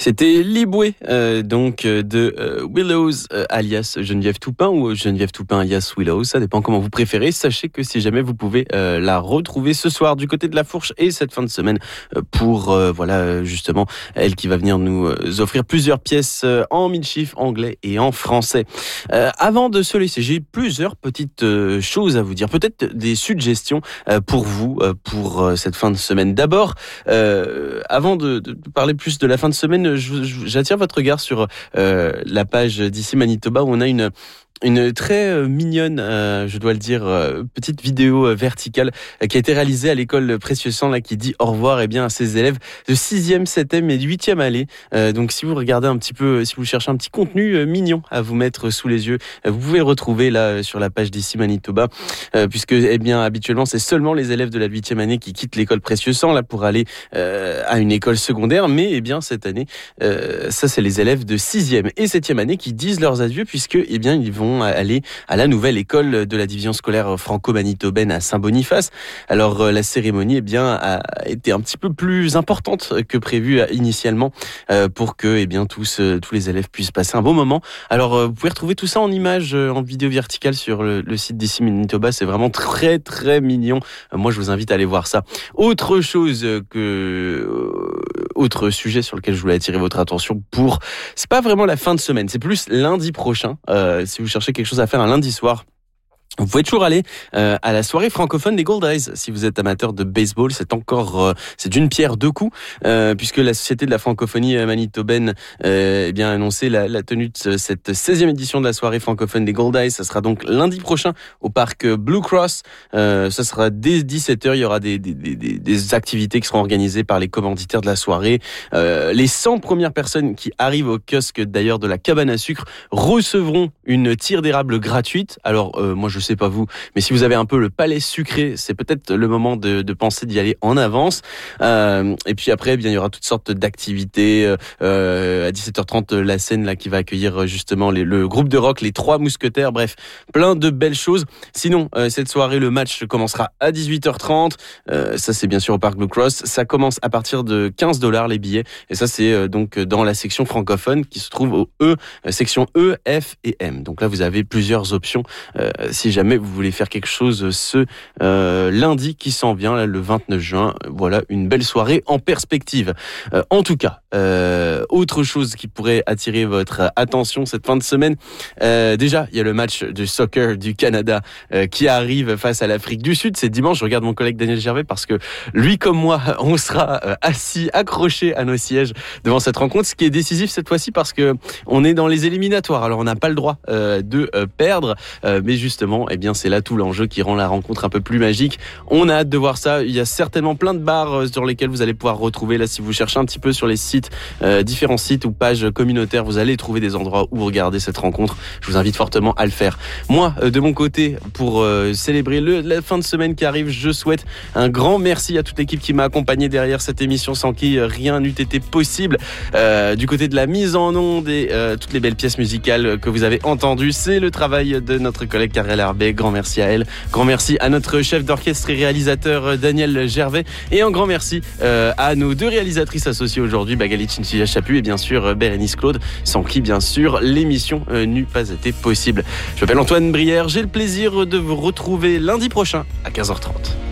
C'était Liboué, de Willows, alias Geneviève Toupin, ou Geneviève Toupin alias Willows, ça dépend comment vous préférez. Sachez que si jamais vous pouvez la retrouver ce soir du côté de la Fourche et cette fin de semaine pour, justement, elle qui va venir nous offrir plusieurs pièces en milchif, anglais et en français. Avant de se laisser, j'ai plusieurs petites choses à vous dire, peut-être des suggestions pour vous, pour cette fin de semaine. D'abord, avant de parler plus de la fin de semaine, j'attire votre regard sur la page d'ici Manitoba où on a une très mignonne, je dois le dire, petite vidéo verticale qui a été réalisée à l'école Précieux Sang, là, qui dit au revoir à ses élèves de 6e, 7e et 8e année. Donc si vous regardez un petit peu, si vous cherchez un petit contenu mignon à vous mettre sous les yeux, vous pouvez le retrouver là sur la page d'ici Manitoba, puisque habituellement c'est seulement les élèves de la 8e année qui quittent l'école Précieux Sang là pour aller à une école secondaire, mais cette année, ça c'est les élèves de 6e et 7e année qui disent leurs adieux, puisque ils vont aller à la nouvelle école de la division scolaire franco-manitobaine à Saint-Boniface. Alors la cérémonie a été un petit peu plus importante que prévu initialement pour que tous les élèves puissent passer un bon moment. Alors vous pouvez retrouver tout ça en images, en vidéo verticale sur le site d'ici Manitoba. C'est vraiment très très mignon. Moi je vous invite à aller voir ça. Autre sujet sur lequel je voulais attirer votre attention c'est pas vraiment la fin de semaine, c'est plus lundi prochain. Si vous cherchez quelque chose à faire un lundi soir, vous pouvez toujours aller à la soirée francophone des Gold Eyes. Si vous êtes amateur de baseball, c'est d'une pierre deux coups, puisque la Société de la francophonie manitobaine a annoncé la tenue de cette 16e édition de la soirée francophone des Gold Eyes. Ça sera donc lundi prochain au parc Blue Cross. Ça sera dès 17h. Il y aura des activités qui seront organisées par les commanditaires de la soirée. Les 100 premières personnes qui arrivent au kiosque d'ailleurs de la cabane à sucre recevront une tire d'érable gratuite. Alors moi je sais pas vous, mais si vous avez un peu le palais sucré, c'est peut-être le moment de penser d'y aller en avance. Et puis après, il y aura toutes sortes d'activités. À 17h30, la scène là qui va accueillir justement le groupe de rock, les Trois Mousquetaires. Bref, plein de belles choses. Sinon, cette soirée, le match commencera à 18h30. Ça, c'est bien sûr au Parc Blue Cross. Ça commence à partir de $15 les billets. Et ça, c'est donc dans la section francophone qui se trouve au section E, F et M. Donc là, vous avez plusieurs options. Si jamais vous voulez faire quelque chose ce lundi qui s'en vient, là, le 29 juin, voilà une belle soirée en perspective. En tout cas, autre chose qui pourrait attirer votre attention cette fin de semaine, déjà il y a le match de soccer du Canada qui arrive face à l'Afrique du Sud. C'est dimanche. Je regarde mon collègue Daniel Gervais parce que lui comme moi, on sera assis, accrochés à nos sièges devant cette rencontre, ce qui est décisif cette fois-ci parce que on est dans les éliminatoires. Alors on n'a pas le droit de perdre, mais justement c'est là tout l'enjeu qui rend la rencontre un peu plus magique. On a hâte de voir ça. Il y a certainement plein de bars sur lesquels vous allez pouvoir retrouver. Là, si vous cherchez un petit peu sur les sites, différents sites ou pages communautaires, vous allez trouver des endroits où regarder cette rencontre. Je vous invite fortement à le faire. Moi, de mon côté, pour célébrer la fin de semaine qui arrive, je souhaite un grand merci à toute l'équipe qui m'a accompagné derrière cette émission, sans qui rien n'eût été possible. Du côté de la mise en onde et toutes les belles pièces musicales que vous avez entendues, c'est le travail de notre collègue Karel Arbet. Grand merci à elle. Grand merci à notre chef d'orchestre et réalisateur Daniel Gervais. Et un grand merci à nos deux réalisatrices associées aujourd'hui, Magali Chinchilla-Chapu et bien sûr Bérénice Claude, sans qui bien sûr l'émission n'eût pas été possible. Je m'appelle Antoine Brière. J'ai le plaisir de vous retrouver lundi prochain à 15h30.